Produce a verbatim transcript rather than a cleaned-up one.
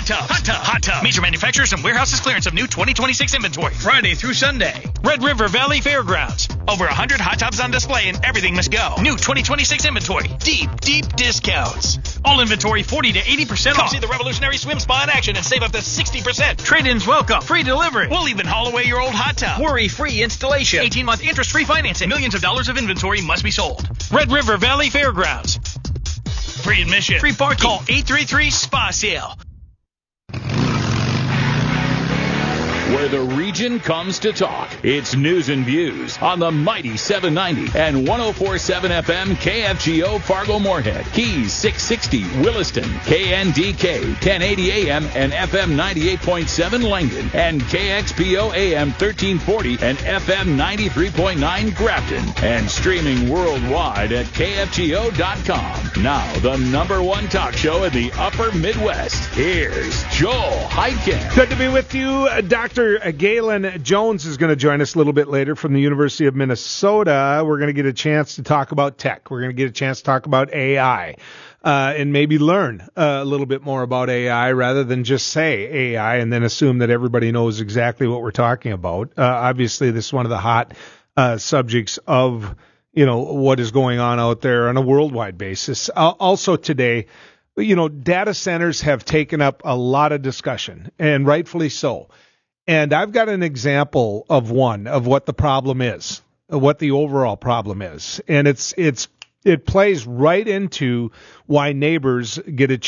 Tub. Hot Tub. Hot Tub. Major manufacturers and warehouses clearance of new twenty twenty-six inventory. Friday through Sunday. Red River Valley Fairgrounds. Over one hundred hot tubs on display and everything must go. New twenty twenty-six inventory. Deep, deep discounts. All inventory forty to eighty percent off. Come see the revolutionary swim spa in action and save up to sixty percent. Trade-ins welcome. Free delivery. We'll even haul away your old hot tub. Worry-free installation. eighteen-month interest-free financing. Millions of dollars of inventory must be sold. Red River Valley Fairgrounds. Free admission. Free parking. Call eight three three S P A sale. Where the region comes to talk. It's News and Views on the mighty seven ninety and one oh four point seven F M K F G O Fargo-Moorhead, Keys six sixty Williston, K N D K ten eighty A M and F M ninety-eight point seven Langdon, and K X P O A M thirteen forty and F M ninety-three point nine Grafton, and streaming worldwide at K F G O dot com. Now, the number one talk show in the upper Midwest. Here's Joel Heitkamp. Good to be with you. Doctor Galen Jones is going to join us a little bit later from the University of Minnesota. We're going to get a chance to talk about tech. We're going to get a chance to talk about A I uh, and maybe learn uh, a little bit more about A I rather than just say A I and then assume that everybody knows exactly what we're talking about. Uh, obviously, this is one of the hot uh, subjects of, you know, what is going on out there on a worldwide basis. Uh, also today, you know, data centers have taken up a lot of discussion, and rightfully so. And I've got an example of one of what the problem is, what the overall problem is. And it's it's it plays right into why neighbors get a